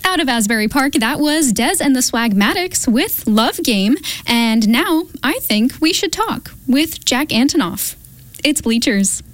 Out of Asbury Park, that was Des and the Swagmatics with Love Game. And now I think we should talk with Jack Antonoff. It's Bleachers.